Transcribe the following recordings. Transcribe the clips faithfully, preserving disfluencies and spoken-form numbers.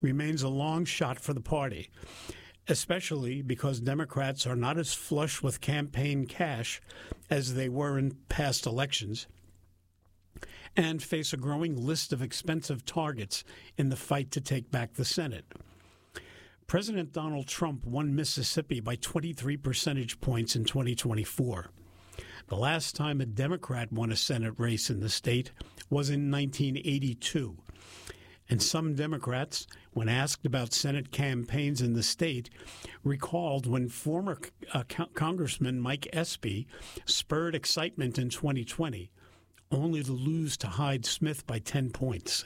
remains a long shot for the party, especially because Democrats are not as flush with campaign cash as they were in past elections and face a growing list of expensive targets in the fight to take back the Senate. President Donald Trump won Mississippi by twenty-three percentage points in twenty twenty-four. The last time a Democrat won a Senate race in the state was in nineteen eighty-two. And some Democrats, when asked about Senate campaigns in the state, recalled when former uh, Congressman Mike Espy spurred excitement in twenty twenty, only to lose to Hyde Smith by ten points.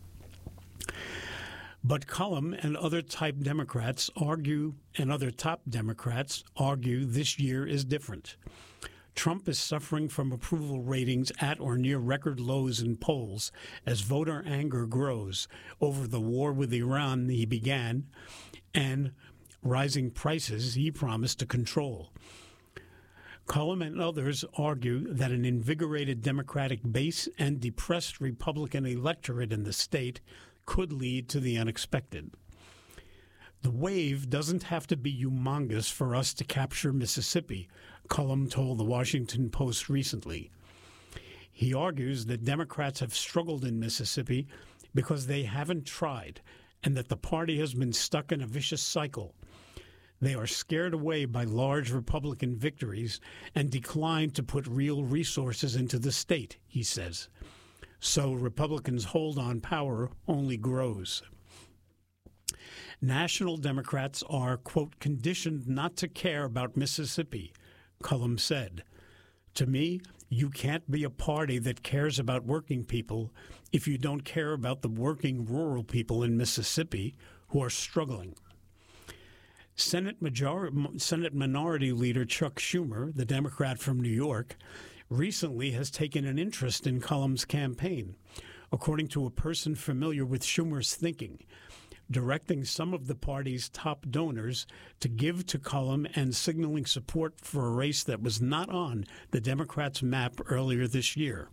But Cullum and other type Democrats argue, and other top Democrats argue this year is different. Trump is suffering from approval ratings at or near record lows in polls as voter anger grows over the war with Iran he began and rising prices he promised to control. Cullum and others argue that an invigorated Democratic base and depressed Republican electorate in the state could lead to the unexpected. The wave doesn't have to be humongous for us to capture Mississippi, Cullum told the Washington Post recently. He argues that Democrats have struggled in Mississippi because they haven't tried and that the party has been stuck in a vicious cycle. They are scared away by large Republican victories and decline to put real resources into the state, he says. So Republicans' hold on power only grows. National Democrats are, quote, conditioned not to care about Mississippi, Cullum said. To me, you can't be a party that cares about working people if you don't care about the working rural people in Mississippi who are struggling. Senate, Major- Senate Minority Leader Chuck Schumer, the Democrat from New York, recently has taken an interest in Cullum's campaign, according to a person familiar with Schumer's thinking, directing some of the party's top donors to give to Cullum and signaling support for a race that was not on the Democrats' map earlier this year.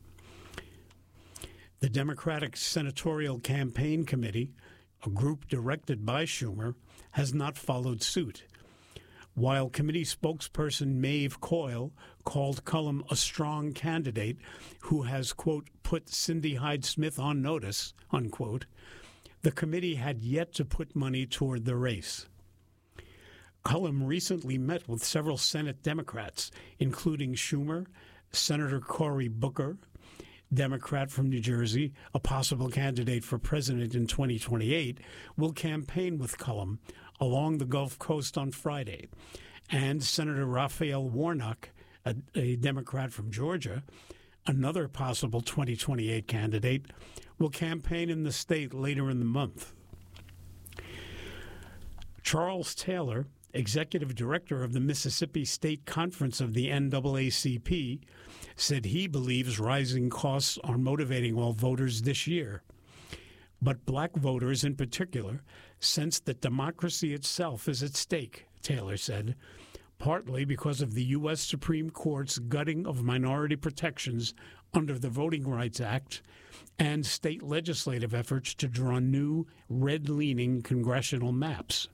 The Democratic Senatorial Campaign Committee, a group directed by Schumer, has not followed suit. While committee spokesperson Maeve Coyle called Cullum a strong candidate who has, quote, put Cindy Hyde-Smith on notice, unquote, the committee had yet to put money toward the race. Cullum recently met with several Senate Democrats, including Schumer, Senator Cory Booker, Democrat from New Jersey, a possible candidate for president in twenty twenty-eight, will campaign with Cullum along the Gulf Coast on Friday. And Senator Raphael Warnock, a, a Democrat from Georgia, another possible twenty twenty-eight candidate, will campaign in the state later in the month. Charles Taylor, executive director of the Mississippi State Conference of the N double A C P, said he believes rising costs are motivating all voters this year. But black voters in particular sense that democracy itself is at stake, Taylor said, partly because of the U S Supreme Court's gutting of minority protections under the Voting Rights Act and state legislative efforts to draw new red-leaning congressional maps.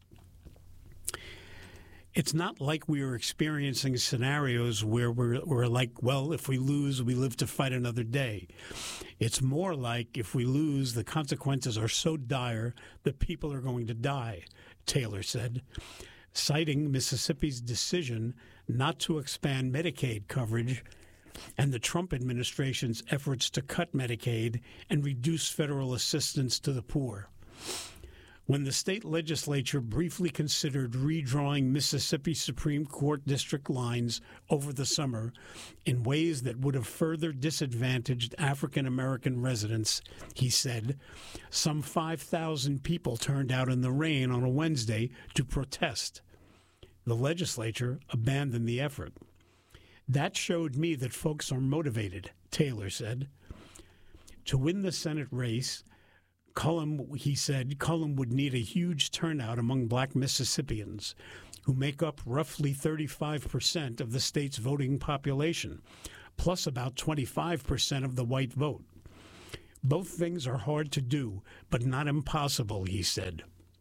It's not like we are experiencing scenarios where we're, we're like, well, if we lose, we live to fight another day. It's more like if we lose, the consequences are so dire that people are going to die, Taylor said, citing Mississippi's decision not to expand Medicaid coverage and the Trump administration's efforts to cut Medicaid and reduce federal assistance to the poor. When the state legislature briefly considered redrawing Mississippi Supreme Court district lines over the summer in ways that would have further disadvantaged African American residents, he said, some five thousand people turned out in the rain on a Wednesday to protest. The legislature abandoned the effort. That showed me that folks are motivated, Taylor said. To win the Senate race, Cullum, he said, Cullum would need a huge turnout among black Mississippians, who make up roughly thirty-five percent of the state's voting population, plus about twenty-five percent of the white vote. Both things are hard to do, but not impossible, he said.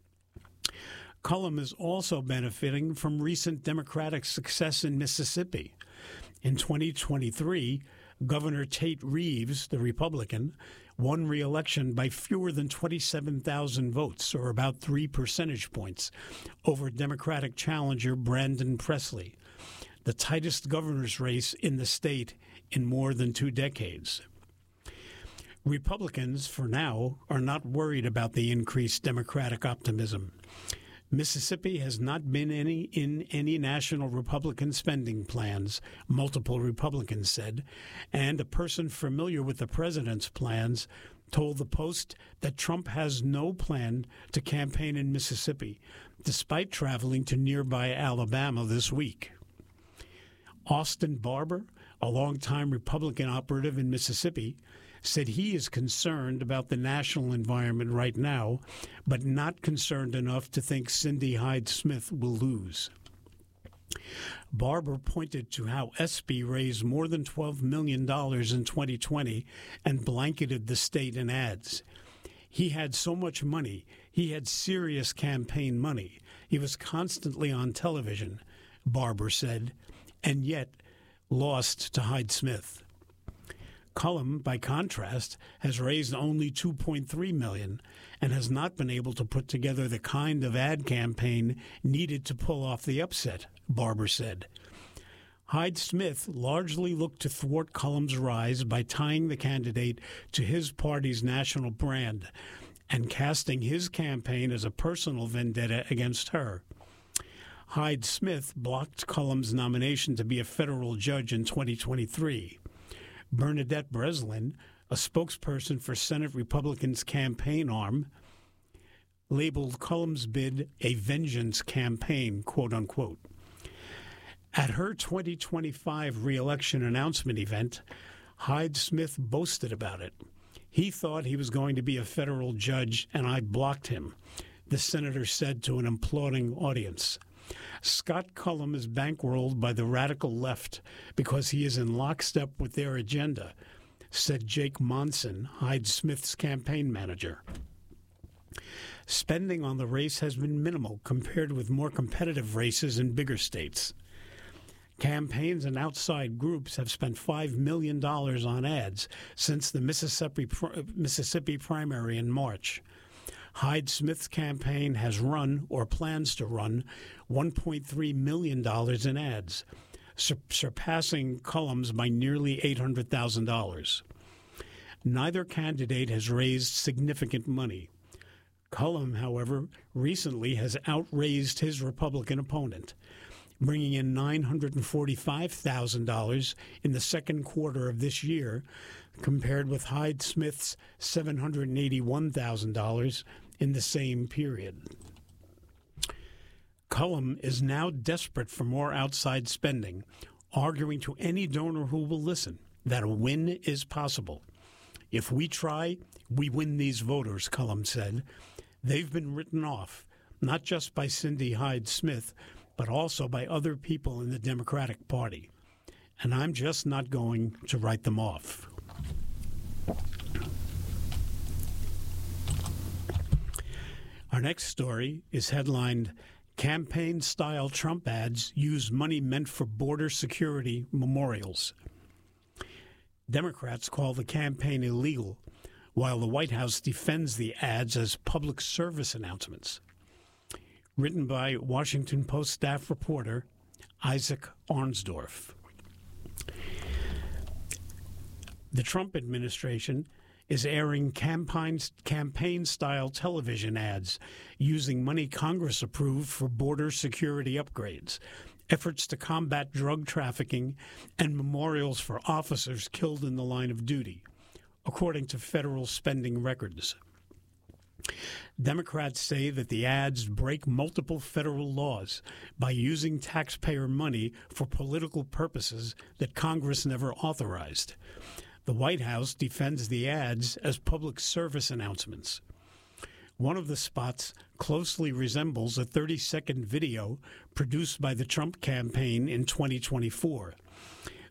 Cullum is also benefiting from recent Democratic success in Mississippi. In twenty twenty-three, Governor Tate Reeves, the Republican, won re-election by fewer than twenty-seven thousand votes, or about three percentage points, over Democratic challenger Brandon Presley, the tightest governor's race in the state in more than two decades. Republicans, for now, are not worried about the increased Democratic optimism. Mississippi has not been any in any national Republican spending plans, multiple Republicans said, and a person familiar with the president's plans told the Post that Trump has no plan to campaign in Mississippi, despite traveling to nearby Alabama this week. Austin Barber, a longtime Republican operative in Mississippi, said he is concerned about the national environment right now, but not concerned enough to think Cindy Hyde-Smith will lose. Barber pointed to how Espy raised more than twelve million dollars in twenty twenty and blanketed the state in ads. He had so much money, he had serious campaign money. He was constantly on television, Barber said, and yet lost to Hyde-Smith. Cullum, by contrast, has raised only two point three million dollars and has not been able to put together the kind of ad campaign needed to pull off the upset, Barber said. Hyde-Smith largely looked to thwart Cullum's rise by tying the candidate to his party's national brand and casting his campaign as a personal vendetta against her. Hyde-Smith blocked Cullum's nomination to be a federal judge in twenty twenty-three. Bernadette Breslin, a spokesperson for Senate Republicans' campaign arm, labeled Cullum's bid a vengeance campaign, quote unquote. At her twenty twenty-five re-election announcement event, Hyde-Smith boasted about it. He thought he was going to be a federal judge, and I blocked him, the senator said to an applauding audience. Scott Cullum is bankrolled by the radical left because he is in lockstep with their agenda, said Jake Monson, Hyde-Smith's campaign manager. Spending on the race has been minimal compared with more competitive races in bigger states. Campaigns and outside groups have spent five million dollars on ads since the Mississippi, Mississippi primary in March. Hyde-Smith's campaign has run, or plans to run, one point three million dollars in ads, sur- surpassing Cullum's by nearly eight hundred thousand dollars. Neither candidate has raised significant money. Cullum, however, recently has outraised his Republican opponent, bringing in nine hundred forty-five thousand dollars in the second quarter of this year, compared with Hyde-Smith's seven hundred eighty-one thousand dollars in the same period. Cullum is now desperate for more outside spending, arguing to any donor who will listen that a win is possible. If we try, we win these voters, Cullum said. They've been written off, not just by Cindy Hyde-Smith, but also by other people in the Democratic Party. And I'm just not going to write them off. Our next story is headlined, Campaign-Style Trump Ads Use Money Meant for Border Security Memorials. Democrats call the campaign illegal, while the White House defends the ads as public service announcements. Written by Washington Post staff reporter Isaac Arnsdorf. The Trump administration is airing campaign-style television ads using money Congress approved for border security upgrades, efforts to combat drug trafficking, and memorials for officers killed in the line of duty, according to federal spending records. Democrats say that the ads break multiple federal laws by using taxpayer money for political purposes that Congress never authorized. The White House defends the ads as public service announcements. One of the spots closely resembles a thirty-second video produced by the Trump campaign in twenty twenty-four.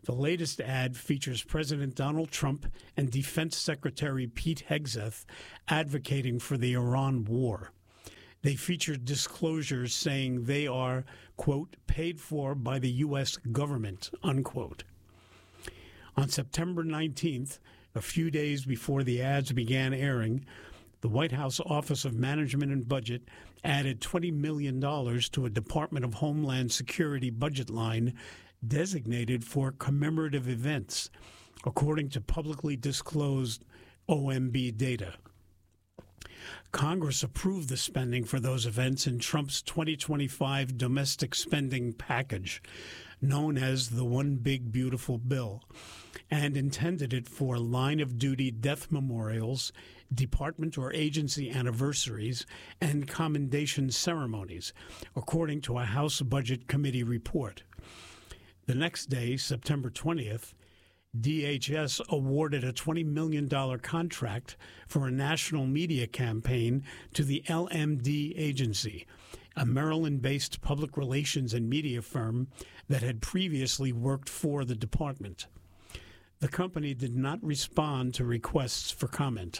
The latest ad features President Donald Trump and Defense Secretary Pete Hegseth advocating for the Iran war. They feature disclosures saying they are, quote, paid for by the U S government, unquote. On September nineteenth, a few days before the ads began airing, the White House Office of Management and Budget added twenty million dollars to a Department of Homeland Security budget line designated for commemorative events, according to publicly disclosed O M B data. Congress approved the spending for those events in Trump's twenty twenty-five domestic spending package, known as the One Big Beautiful Bill, and intended it for line-of-duty death memorials, department or agency anniversaries, and commendation ceremonies, according to a House Budget Committee report. The next day, September twentieth, D H S awarded a twenty million dollars contract for a national media campaign to the L M D agency, a Maryland-based public relations and media firm that had previously worked for the department. The company did not respond to requests for comment.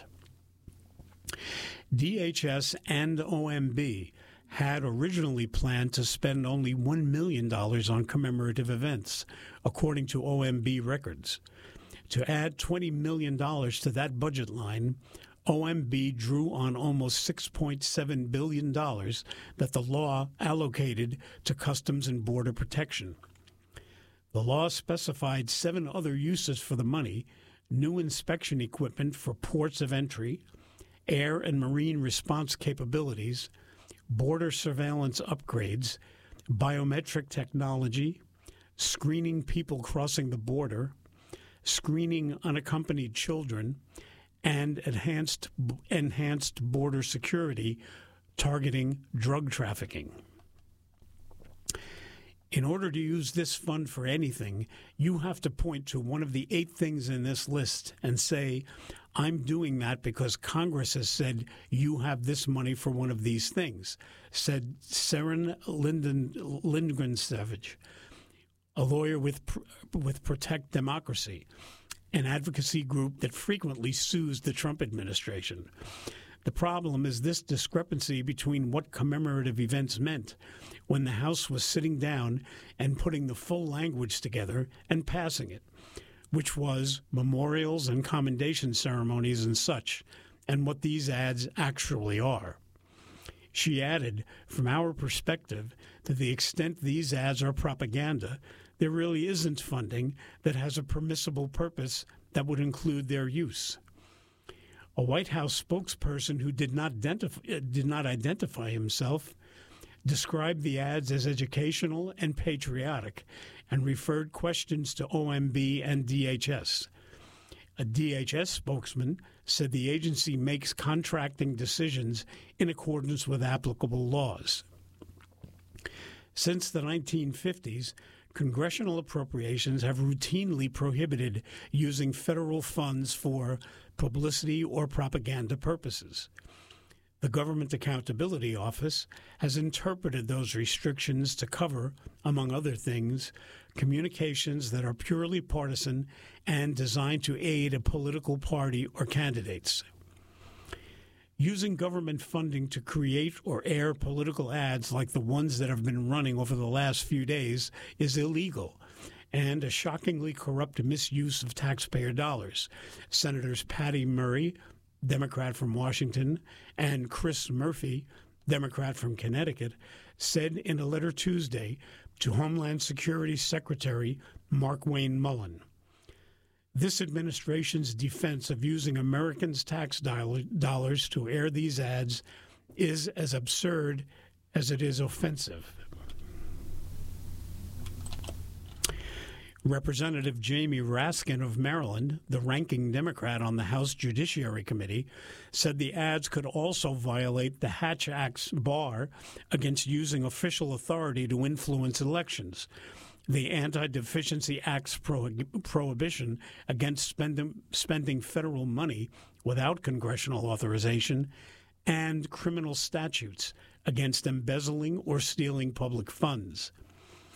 D H S and O M B had originally planned to spend only one million dollars on commemorative events, according to O M B records. To add twenty million dollars to that budget line, O M B drew on almost six point seven billion dollars that the law allocated to Customs and Border Protection. The law specified seven other uses for the money: new inspection equipment for ports of entry, air and marine response capabilities, border surveillance upgrades, biometric technology, screening people crossing the border, screening unaccompanied children, and enhanced enhanced border security targeting drug trafficking. In order to use this fund for anything, you have to point to one of the eight things in this list and say, I'm doing that because Congress has said you have this money for one of these things, said Seren Linden, Lindgren-Savage, a lawyer with with Protect Democracy, an advocacy group that frequently sues the Trump administration. The problem is this discrepancy between what commemorative events meant when the House was sitting down and putting the full language together and passing it, which was memorials and commendation ceremonies and such, and what these ads actually are. She added, from our perspective, to the extent these ads are propaganda, there really isn't funding that has a permissible purpose that would include their use. A White House spokesperson who did not identify, did not identify himself described the ads as educational and patriotic and referred questions to O M B and D H S. A D H S spokesman said the agency makes contracting decisions in accordance with applicable laws. Since the nineteen fifties, congressional appropriations have routinely prohibited using federal funds for publicity or propaganda purposes. The Government Accountability Office has interpreted those restrictions to cover, among other things, communications that are purely partisan and designed to aid a political party or candidates. Using government funding to create or air political ads like the ones that have been running over the last few days is illegal and a shockingly corrupt misuse of taxpayer dollars. Senators Patty Murray, Democrat from Washington, and Chris Murphy, Democrat from Connecticut, said in a letter Tuesday to Homeland Security Secretary Markwayne Mullin. This administration's defense of using Americans' tax dollars to air these ads is as absurd as it is offensive. Representative Jamie Raskin of Maryland, the ranking Democrat on the House Judiciary Committee, said the ads could also violate the Hatch Act's bar against using official authority to influence elections, the Anti-Deficiency Act's prohib- prohibition against spending, spending federal money without congressional authorization, and criminal statutes against embezzling or stealing public funds.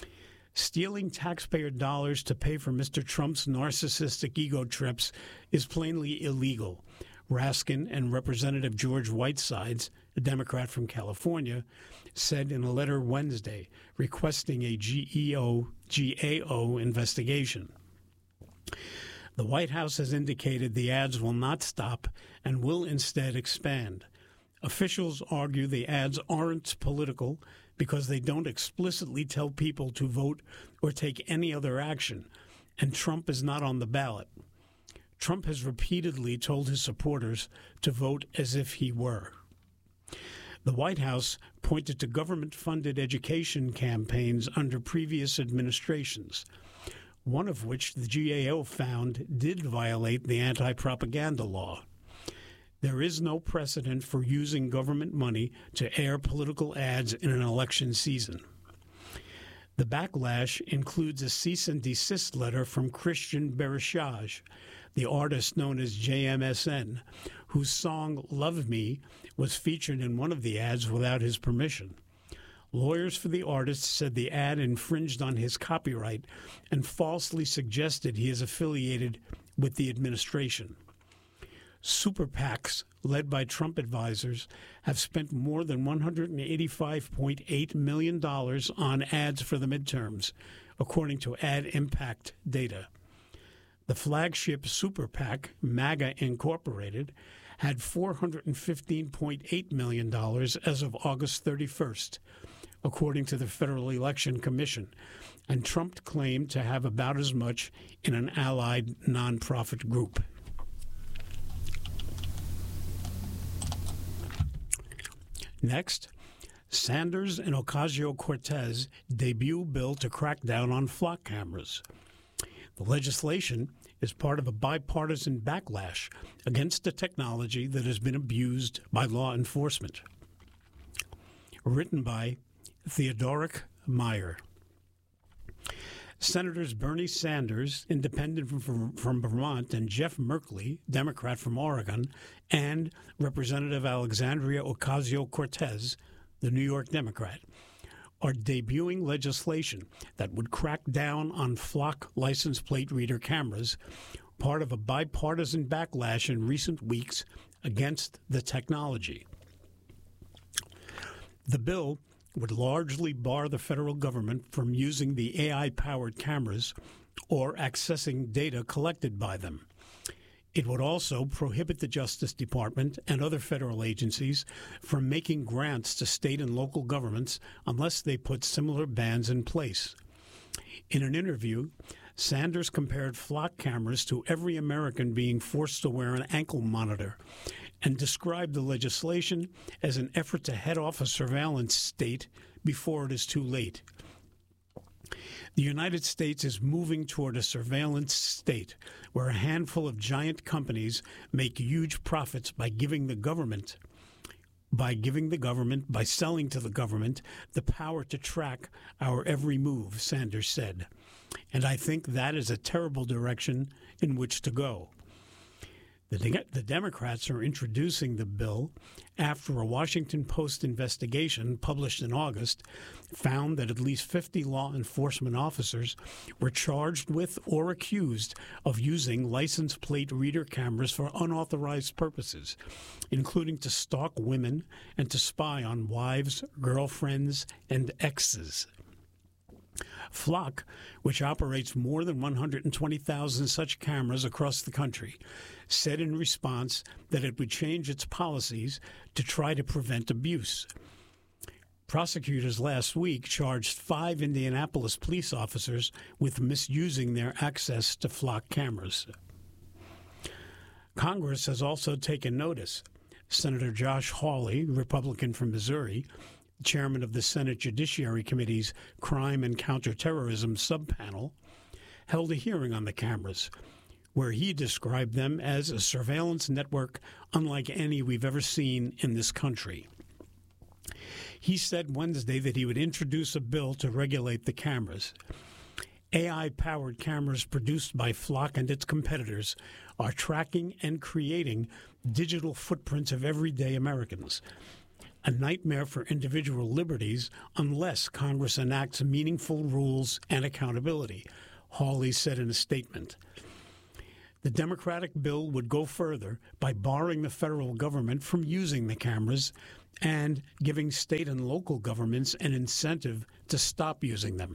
Stealing taxpayer dollars to pay for Mister Trump's narcissistic ego trips is plainly illegal, Raskin and Representative George Whitesides, a Democrat from California, said in a letter Wednesday requesting a G E O, G A O investigation. The White House has indicated the ads will not stop and will instead expand. Officials argue the ads aren't political because they don't explicitly tell people to vote or take any other action, and Trump is not on the ballot. Trump has repeatedly told his supporters to vote as if he were. The White House pointed to government-funded education campaigns under previous administrations, one of which the G A O found did violate the anti-propaganda law. There is no precedent for using government money to air political ads in an election season. The backlash includes a cease and desist letter from Christian Bereshaj, the artist known as J M S N, whose song Love Me was featured in one of the ads without his permission. Lawyers for the artist said the ad infringed on his copyright and falsely suggested he is affiliated with the administration. Super PACs, led by Trump advisors, have spent more than one hundred eighty-five point eight million dollars on ads for the midterms, according to Ad Impact data. The flagship Super PAC, MAGA Incorporated, had four hundred fifteen point eight million dollars as of August thirty-first, according to the Federal Election Commission, and Trump claimed to have about as much in an allied nonprofit group. Next, Sanders and Ocasio-Cortez debut bill to crack down on flock cameras. The legislation is part of a bipartisan backlash against a technology that has been abused by law enforcement. Written by Theodoric Meyer. Senators Bernie Sanders, independent from, from Vermont, and Jeff Merkley, Democrat from Oregon, and Representative Alexandria Ocasio-Cortez, the New York Democrat, are debuting legislation that would crack down on flock license plate reader cameras, part of a bipartisan backlash in recent weeks against the technology. The bill would largely bar the federal government from using the A I-powered cameras or accessing data collected by them. It would also prohibit the Justice Department and other federal agencies from making grants to state and local governments unless they put similar bans in place. In an interview, Sanders compared flock cameras to every American being forced to wear an ankle monitor and described the legislation as an effort to head off a surveillance state before it is too late. The United States is moving toward a surveillance state where a handful of giant companies make huge profits by giving the government, by giving the government, by selling to the government, the power to track our every move, Sanders said. And I think that is a terrible direction in which to go. The, De- the Democrats are introducing the bill after a Washington Post investigation published in August found that at least fifty law enforcement officers were charged with or accused of using license plate reader cameras for unauthorized purposes, including to stalk women and to spy on wives, girlfriends, and exes. Flock, which operates more than one hundred twenty thousand such cameras across the country, said in response that it would change its policies to try to prevent abuse. Prosecutors last week charged five Indianapolis police officers with misusing their access to flock cameras. Congress has also taken notice. Senator Josh Hawley, Republican from Missouri, chairman of the Senate Judiciary Committee's Crime and Counterterrorism subpanel, held a hearing on the cameras, where he described them as a surveillance network unlike any we've ever seen in this country. He said Wednesday that he would introduce a bill to regulate the cameras. A I-powered cameras produced by Flock and its competitors are tracking and creating digital footprints of everyday Americans. a nightmare for individual liberties unless Congress enacts meaningful rules and accountability, Hawley said in a statement. The Democratic bill would go further by barring the federal government from using the cameras and giving state and local governments an incentive to stop using them.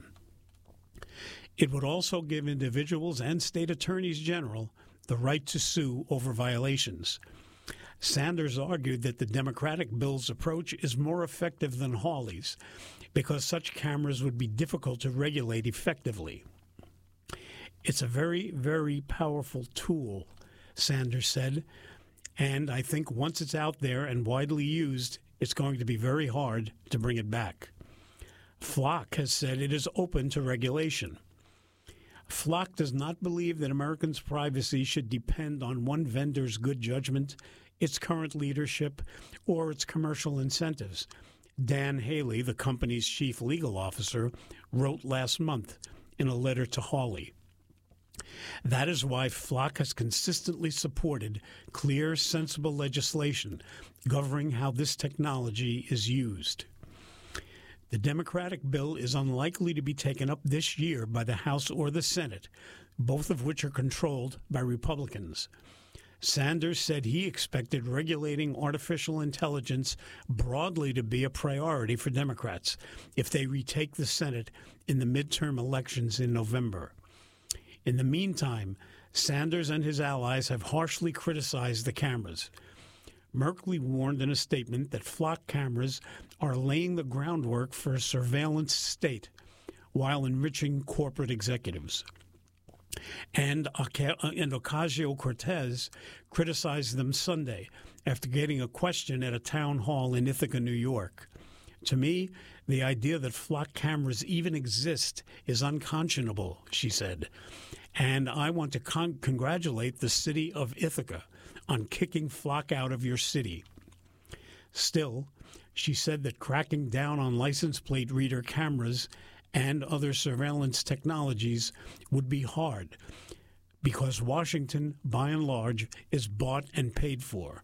It would also give individuals and state attorneys general the right to sue over violations. Sanders argued that the Democratic bill's approach is more effective than Hawley's because such cameras would be difficult to regulate effectively. It's a very, very powerful tool, Sanders said, and I think once it's out there and widely used, it's going to be very hard to bring it back. Flock has said it is open to regulation. Flock does not believe that Americans' privacy should depend on one vendor's good judgment, its current leadership, or its commercial incentives. Dan Haley, the company's chief legal officer, wrote last month in a letter to Hawley. That is why Flock has consistently supported clear, sensible legislation governing how this technology is used. The Democratic bill is unlikely to be taken up this year by the House or the Senate, both of which are controlled by Republicans. Sanders said he expected regulating artificial intelligence broadly to be a priority for Democrats if they retake the Senate in the midterm elections in November. In the meantime, Sanders and his allies have harshly criticized the cameras. Merkley warned in a statement that Flock cameras are laying the groundwork for a surveillance state while enriching corporate executives. And, and Ocasio-Cortez criticized them Sunday after getting a question at a town hall in Ithaca, New York. To me, the idea that Flock cameras even exist is unconscionable, she said. And I want to con- congratulate the city of Ithaca on kicking Flock out of your city. Still, she said that cracking down on license plate reader cameras and other surveillance technologies would be hard because Washington, by and large, is bought and paid for.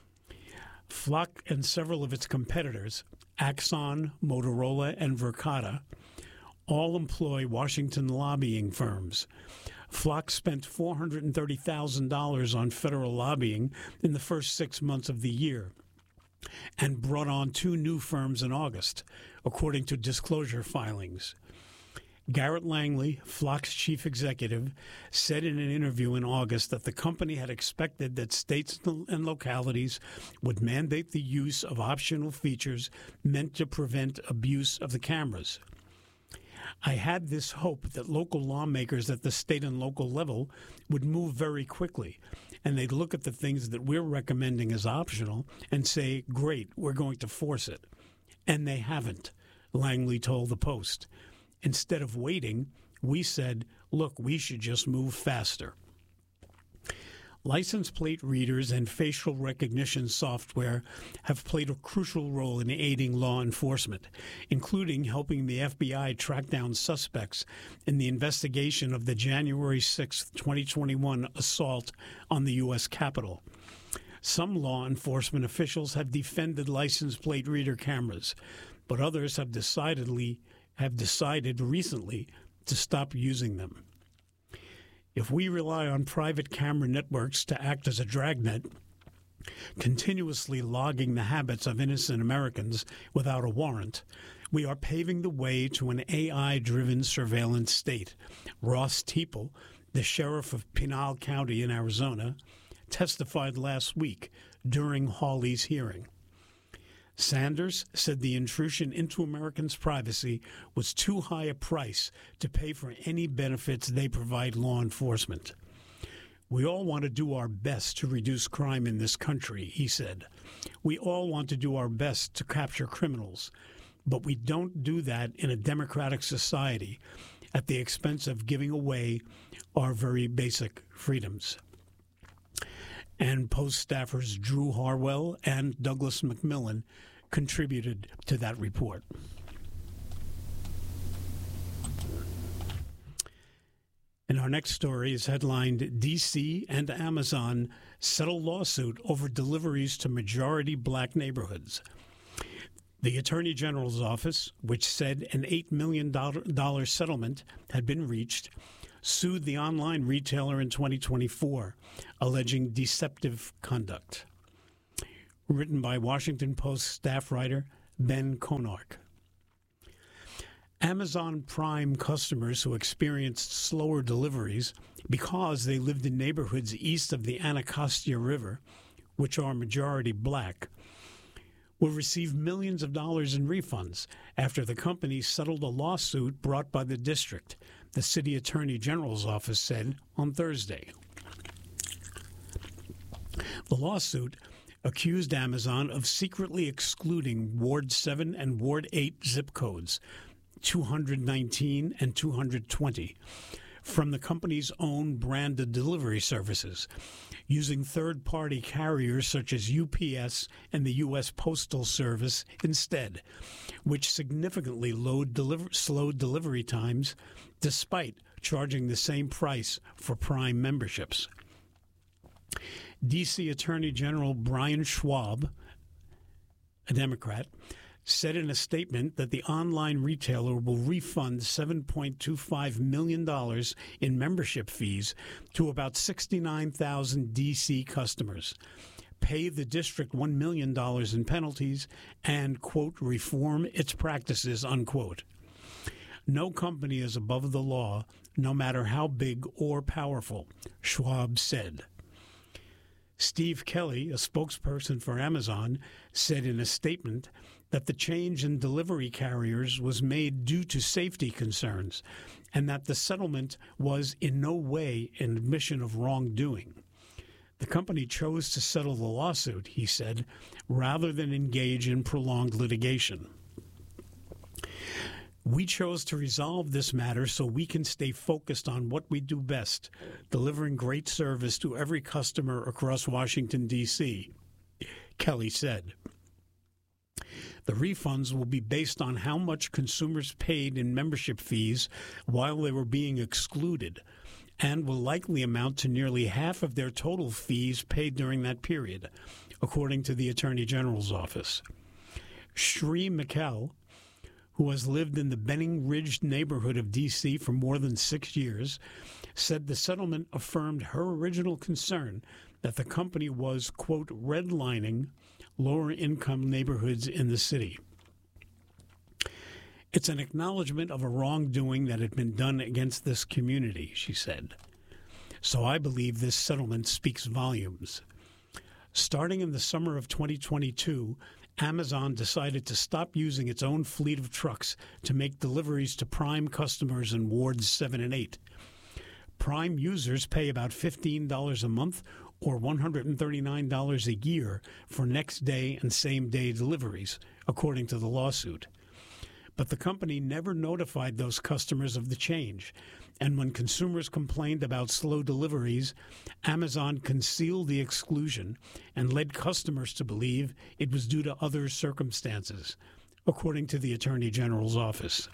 Flock and several of its competitors, Axon, Motorola, and Verkada, all employ Washington lobbying firms. Flock spent four hundred thirty thousand dollars on federal lobbying in the first six months of the year and brought on two new firms in August, according to disclosure filings. Garrett Langley, Flock's chief executive, said in an interview in August that the company had expected that states and localities would mandate the use of optional features meant to prevent abuse of the cameras. I had this hope that local lawmakers at the state and local level would move very quickly, and they'd look at the things that we're recommending as optional and say, great, we're going to force it. And they haven't, Langley told the Post. Instead of waiting, we said, look, we should just move faster. License plate readers and facial recognition software have played a crucial role in aiding law enforcement, including helping the F B I track down suspects in the investigation of the January sixth, twenty twenty-one assault on the U S Capitol. Some law enforcement officials have defended license plate reader cameras, but others have decidedly have decided recently to stop using them. If we rely on private camera networks to act as a dragnet, continuously logging the habits of innocent Americans without a warrant, we are paving the way to an A I-driven surveillance state. Ross Teeple, the sheriff of Pinal County in Arizona, testified last week during Hawley's hearing. Sanders said the intrusion into Americans' privacy was too high a price to pay for any benefits they provide law enforcement. We all want to do our best to reduce crime in this country, he said. We all want to do our best to capture criminals, but we don't do that in a democratic society at the expense of giving away our very basic freedoms. And Post staffers Drew Harwell and Douglas McMillan contributed to that report. And our next story is headlined, D C and Amazon settle lawsuit over deliveries to majority black neighborhoods. The Attorney General's office, which said an eight million dollars settlement had been reached, sued the online retailer in twenty twenty-four, alleging deceptive conduct. Written by Washington Post staff writer Ben Konark. Amazon Prime customers who experienced slower deliveries because they lived in neighborhoods east of the Anacostia River, which are majority black, will receive millions of dollars in refunds after the company settled a lawsuit brought by the district, the city attorney general's office said on Thursday. The lawsuit accused Amazon of secretly excluding Ward seven and Ward eight zip codes, two hundred nineteen and two hundred twenty, from the company's own branded delivery services, using third-party carriers such as U P S and the U S Postal Service instead, which significantly load deliver- slowed delivery times despite charging the same price for Prime memberships. D C Attorney General Brian Schwab, a Democrat, said in a statement that the online retailer will refund seven point two five million dollars in membership fees to about sixty-nine thousand D C customers, pay the district one million dollars in penalties, and, quote, reform its practices, unquote. No company is above the law, no matter how big or powerful, Schwab said. Steve Kelly, a spokesperson for Amazon, said in a statement that the change in delivery carriers was made due to safety concerns and that the settlement was in no way an admission of wrongdoing. The company chose to settle the lawsuit, he said, rather than engage in prolonged litigation. We chose to resolve this matter so we can stay focused on what we do best, delivering great service to every customer across Washington, D C, Kelly said. The refunds will be based on how much consumers paid in membership fees while they were being excluded, and will likely amount to nearly half of their total fees paid during that period, according to the Attorney General's office. Shree Mikkel, who has lived in the Benning Ridge neighborhood of D C for more than six years, said the settlement affirmed her original concern that the company was, quote, redlining lower-income neighborhoods in the city. It's an acknowledgement of a wrongdoing that had been done against this community, she said. So I believe this settlement speaks volumes. Starting in the summer of twenty twenty-two, Amazon decided to stop using its own fleet of trucks to make deliveries to Prime customers in Wards seven and eight. Prime users pay about fifteen dollars a month or one hundred thirty-nine dollars a year for next-day and same-day deliveries, according to the lawsuit. But the company never notified those customers of the change, and when consumers complained about slow deliveries, Amazon concealed the exclusion and led customers to believe it was due to other circumstances, according to the Attorney General's office.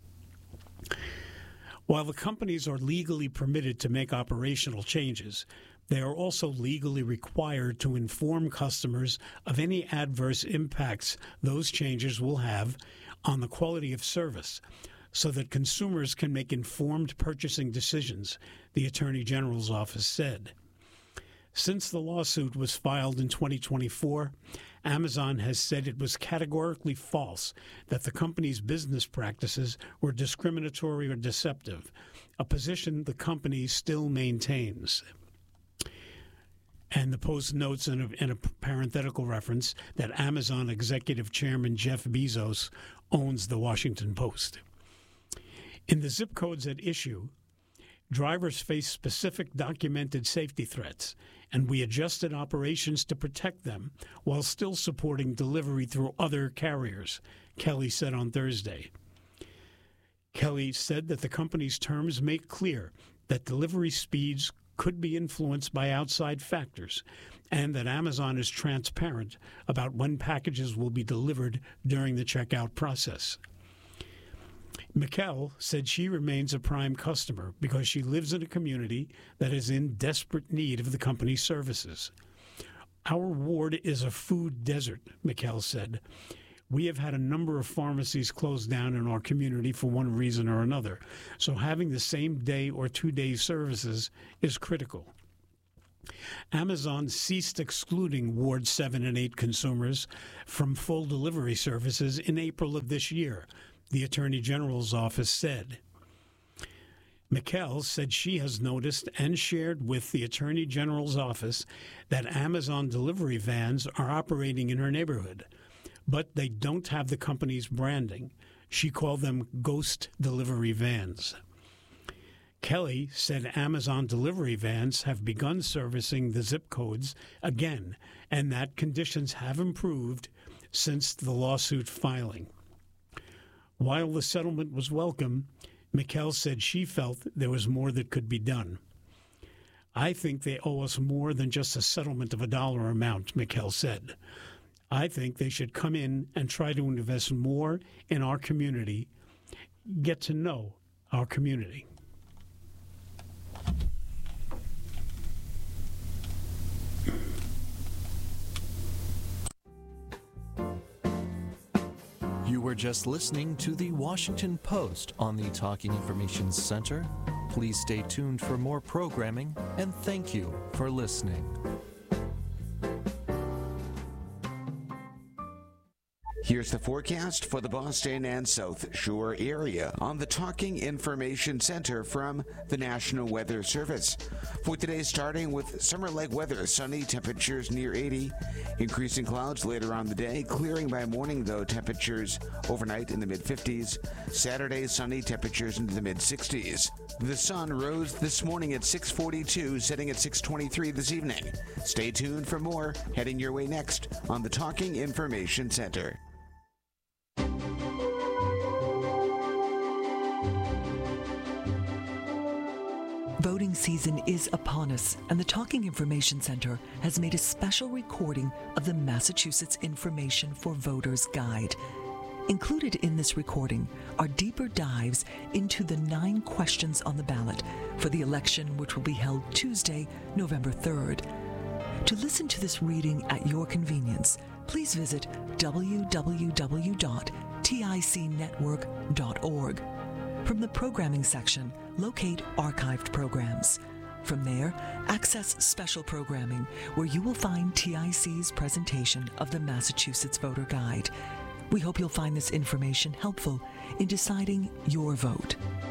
While the companies are legally permitted to make operational changes, they are also legally required to inform customers of any adverse impacts those changes will have on the quality of service, so that consumers can make informed purchasing decisions, the Attorney General's office said. Since the lawsuit was filed in twenty twenty-four, Amazon has said it was categorically false that the company's business practices were discriminatory or deceptive, a position the company still maintains. And the Post notes in a, in a parenthetical reference that Amazon executive chairman Jeff Bezos owns the Washington Post. In the zip codes at issue, drivers face specific documented safety threats, and we adjusted operations to protect them while still supporting delivery through other carriers, Kelly said on Thursday. Kelly said that the company's terms make clear that delivery speeds could be influenced by outside factors, and that Amazon is transparent about when packages will be delivered during the checkout process. Mikkel said she remains a Prime customer because she lives in a community that is in desperate need of the company's services. Our ward is a food desert, Mikkel said. We have had a number of pharmacies closed down in our community for one reason or another, so having the same day or two-day services is critical. Amazon ceased excluding Ward seven and eight consumers from full delivery services in April of this year, the Attorney General's office said. Mikkel said she has noticed and shared with the Attorney General's office that Amazon delivery vans are operating in her neighborhood, but they don't have the company's branding. She called them ghost delivery vans. Kelly said Amazon delivery vans have begun servicing the zip codes again, and that conditions have improved since the lawsuit filing. While the settlement was welcome, Mikkel said she felt there was more that could be done. I think they owe us more than just a settlement of a dollar amount, Mikkel said. I think they should come in and try to invest more in our community, get to know our community. You were just listening to the Washington Post on the Talking Information Center. Please stay tuned for more programming, and thank you for listening. Here's the forecast for the Boston and South Shore area on the Talking Information Center from the National Weather Service. For today, starting with summer-like weather, sunny, temperatures near eighty. Increasing clouds later on the day, clearing by morning, though, temperatures overnight in the mid-fifties. Saturday, sunny, temperatures into the mid-sixties. The sun rose this morning at six forty-two, setting at six twenty-three this evening. Stay tuned for more heading your way next on the Talking Information Center. Voting season is upon us, and the Talking Information Center has made a special recording of the Massachusetts Information for Voters Guide. Included in this recording are deeper dives into the nine questions on the ballot for the election, which will be held Tuesday, November third. To listen to this reading at your convenience, please visit w w w dot tic network dot org. From the programming section, locate archived programs. From there, access special programming, where you will find T I C's presentation of the Massachusetts Voter Guide. We hope you'll find this information helpful in deciding your vote.